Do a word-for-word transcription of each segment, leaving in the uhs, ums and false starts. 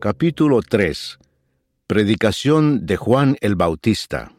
Capítulo tres. Predicación de Juan el Bautista.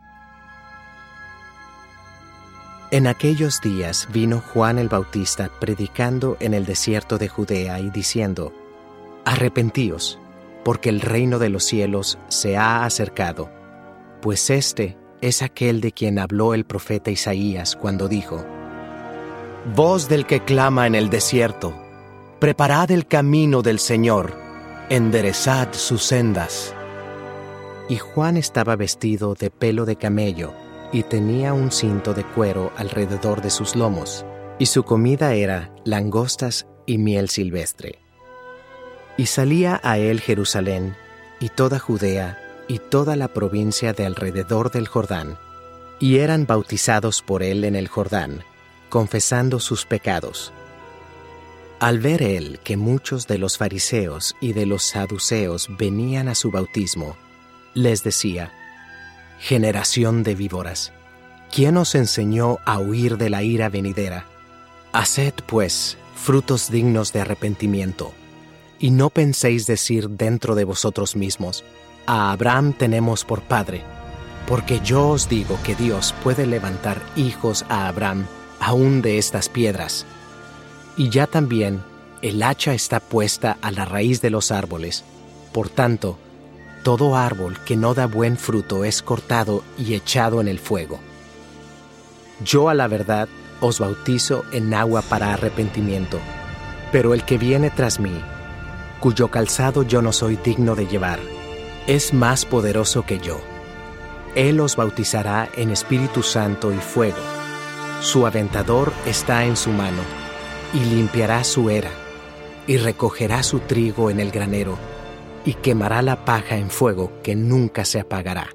En aquellos días vino Juan el Bautista predicando en el desierto de Judea y diciendo: Arrepentíos, porque el reino de los cielos se ha acercado. Pues este es aquel de quien habló el profeta Isaías cuando dijo: Voz del que clama en el desierto, preparad el camino del Señor, enderezad sus sendas. Y Juan estaba vestido de pelo de camello, y tenía un cinto de cuero alrededor de sus lomos, y su comida era langostas y miel silvestre. Y salía a él Jerusalén, y toda Judea, y toda la provincia de alrededor del Jordán, y eran bautizados por él en el Jordán, confesando sus pecados. Al ver él que muchos de los fariseos y de los saduceos venían a su bautismo, les decía: Generación de víboras, ¿quién os enseñó a huir de la ira venidera? Haced, pues, frutos dignos de arrepentimiento, y no penséis decir dentro de vosotros mismos: A Abraham tenemos por padre, porque yo os digo que Dios puede levantar hijos a Abraham aún de estas piedras. Y ya también el hacha está puesta a la raíz de los árboles. Por tanto, todo árbol que no da buen fruto es cortado y echado en el fuego. Yo a la verdad os bautizo en agua para arrepentimiento, pero el que viene tras mí, cuyo calzado yo no soy digno de llevar, es más poderoso que yo. Él os bautizará en Espíritu Santo y fuego. Su aventador está en su mano, y limpiará su era, y recogerá su trigo en el granero, y quemará la paja en fuego que nunca se apagará.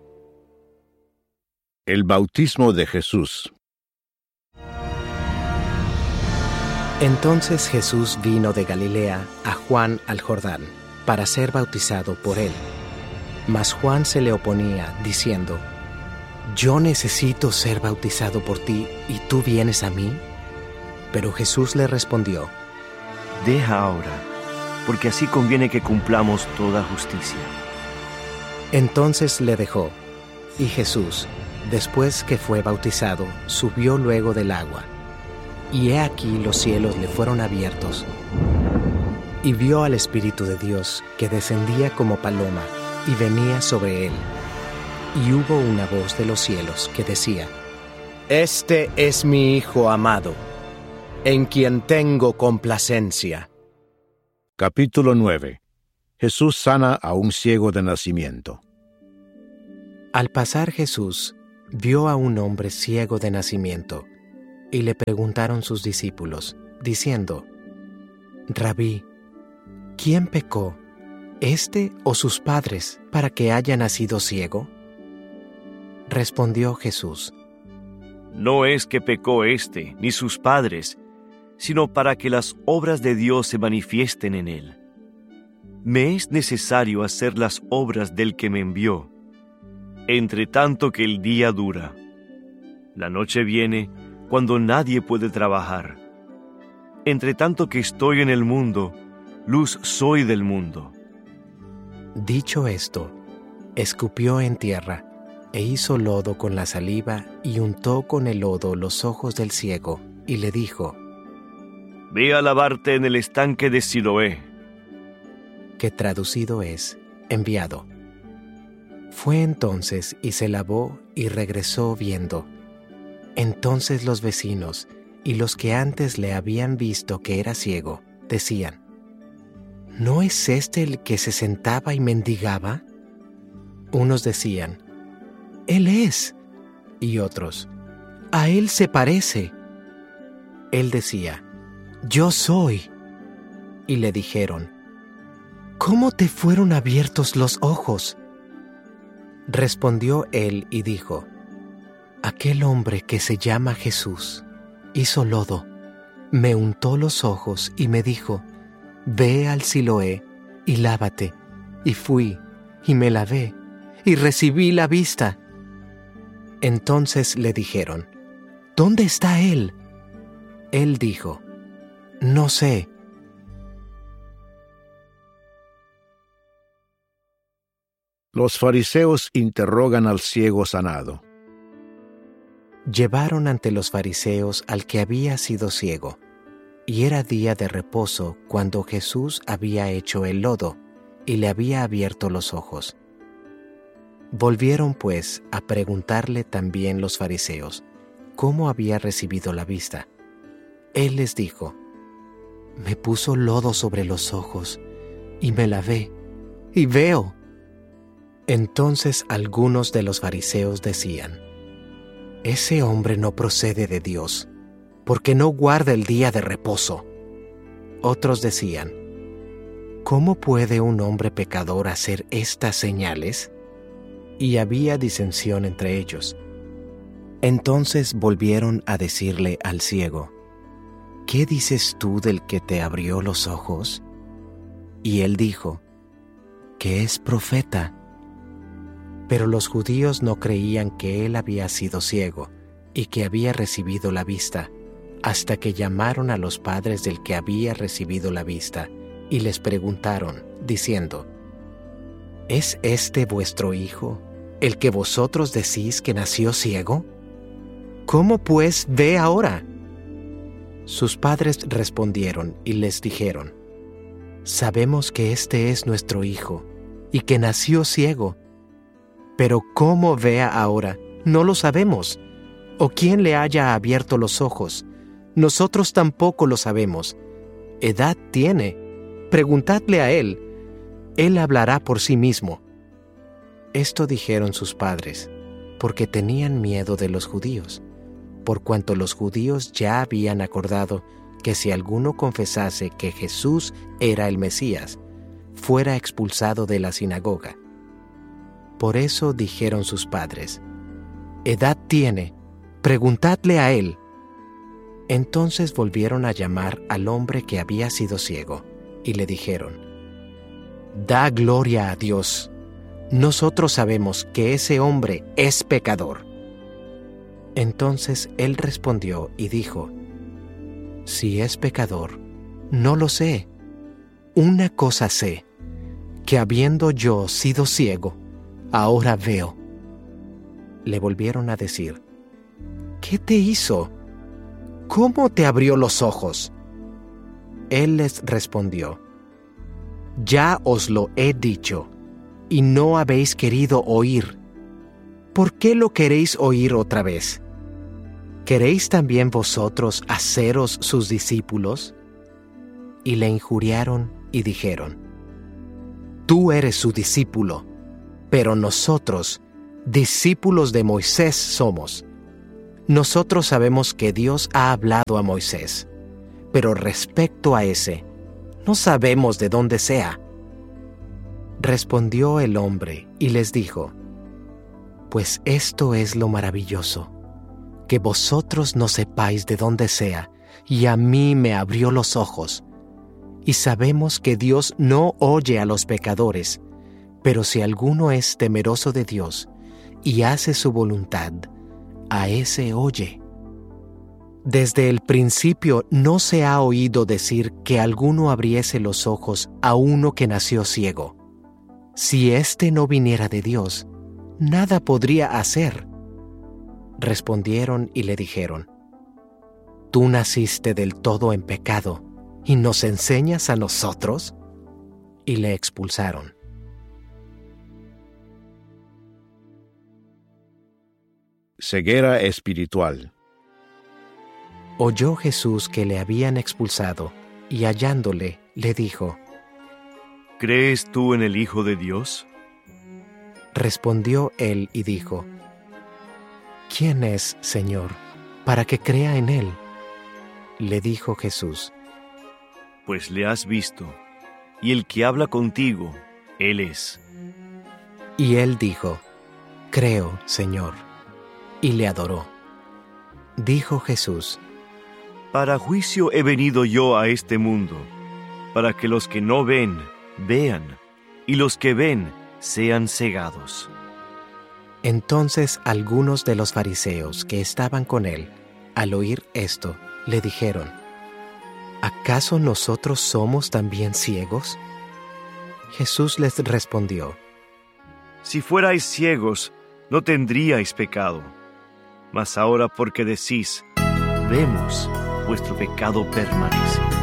El bautismo de Jesús. Entonces Jesús vino de Galilea a Juan al Jordán, para ser bautizado por él. Mas Juan se le oponía, diciendo: Yo necesito ser bautizado por ti, ¿y tú vienes a mí? Pero Jesús le respondió: Deja ahora, porque así conviene que cumplamos toda justicia. Entonces le dejó, y Jesús, después que fue bautizado, subió luego del agua. Y he aquí los cielos le fueron abiertos, y vio al Espíritu de Dios que descendía como paloma y venía sobre él. Y hubo una voz de los cielos que decía: Este es mi Hijo amado, en quien tengo complacencia. Capítulo nueve. Jesús sana a un ciego de nacimiento. Al pasar Jesús, vio a un hombre ciego de nacimiento, y le preguntaron sus discípulos, diciendo: Rabí, ¿quién pecó, éste o sus padres, para que haya nacido ciego? Respondió Jesús: No es que pecó éste, ni sus padres, sino para que las obras de Dios se manifiesten en él. Me es necesario hacer las obras del que me envió, entre tanto que el día dura. La noche viene cuando nadie puede trabajar. Entre tanto que estoy en el mundo, luz soy del mundo. Dicho esto, escupió en tierra, e hizo lodo con la saliva, y untó con el lodo los ojos del ciego, y le dijo: Ve a lavarte en el estanque de Siloé. Que traducido es: enviado. Fue entonces y se lavó y regresó viendo. Entonces los vecinos y los que antes le habían visto que era ciego, decían: ¿No es este el que se sentaba y mendigaba? Unos decían: Él es. Y otros: A él se parece. Él decía: Yo soy. Y le dijeron: ¿Cómo te fueron abiertos los ojos? Respondió él y dijo: Aquel hombre que se llama Jesús hizo lodo, me untó los ojos y me dijo: Ve al Siloé y lávate. Y fui, y me lavé, y recibí la vista. Entonces le dijeron: ¿Dónde está él? Él dijo: No sé. Los fariseos interrogan al ciego sanado. Llevaron ante los fariseos al que había sido ciego, y era día de reposo cuando Jesús había hecho el lodo y le había abierto los ojos. Volvieron pues a preguntarle también los fariseos cómo había recibido la vista. Él les dijo: me puso lodo sobre los ojos y me lavé, y veo. Entonces algunos de los fariseos decían: ese hombre no procede de Dios, porque no guarda el día de reposo. Otros decían: ¿cómo puede un hombre pecador hacer estas señales? Y había disensión entre ellos. Entonces volvieron a decirle al ciego: ¿qué dices tú del que te abrió los ojos? Y él dijo: que es profeta. Pero los judíos no creían que él había sido ciego y que había recibido la vista, hasta que llamaron a los padres del que había recibido la vista y les preguntaron, diciendo: ¿es este vuestro hijo, el que vosotros decís que nació ciego? ¿Cómo pues ve ahora? Sus padres respondieron y les dijeron: sabemos que este es nuestro hijo y que nació ciego. Pero cómo vea ahora, no lo sabemos, o quién le haya abierto los ojos. Nosotros tampoco lo sabemos. Edad tiene. Preguntadle a él. Él hablará por sí mismo. Esto dijeron sus padres, porque tenían miedo de los judíos, por cuanto los judíos ya habían acordado que si alguno confesase que Jesús era el Mesías, fuera expulsado de la sinagoga. Por eso dijeron sus padres: edad tiene, preguntadle a él. Entonces volvieron a llamar al hombre que había sido ciego, y le dijeron: da gloria a Dios. Nosotros sabemos que ese hombre es pecador. Entonces él respondió y dijo: si es pecador, no lo sé. Una cosa sé, que habiendo yo sido ciego, ahora veo. Le volvieron a decir: ¿qué te hizo? ¿Cómo te abrió los ojos? Él les respondió: ya os lo he dicho, y no habéis querido oír. ¿Por qué lo queréis oír otra vez? ¿Queréis también vosotros haceros sus discípulos? Y le injuriaron y dijeron: tú eres su discípulo, pero nosotros, discípulos de Moisés somos. Nosotros sabemos que Dios ha hablado a Moisés, pero respecto a ese, no sabemos de dónde sea. Respondió el hombre y les dijo: pues esto es lo maravilloso, que vosotros no sepáis de dónde sea, y a mí me abrió los ojos. Y sabemos que Dios no oye a los pecadores, pero si alguno es temeroso de Dios y hace su voluntad, a ese oye. Desde el principio no se ha oído decir que alguno abriese los ojos a uno que nació ciego. Si éste no viniera de Dios, nada podría hacer. Respondieron y le dijeron: ¿tú naciste del todo en pecado y nos enseñas a nosotros? Y le expulsaron. Ceguera espiritual. Oyó Jesús que le habían expulsado, y hallándole, le dijo: ¿crees tú en el Hijo de Dios? Respondió él y dijo: ¿quién es, Señor, para que crea en él? Le dijo Jesús: pues le has visto, y el que habla contigo, él es. Y él dijo: creo, Señor, y le adoró. Dijo Jesús: para juicio he venido yo a este mundo, para que los que no ven, vean, y los que ven, sean cegados. Entonces algunos de los fariseos que estaban con él, al oír esto, le dijeron: ¿acaso nosotros somos también ciegos? Jesús les respondió: Si fuerais ciegos, no tendríais pecado. Mas ahora porque decís, vemos, vuestro pecado permanece.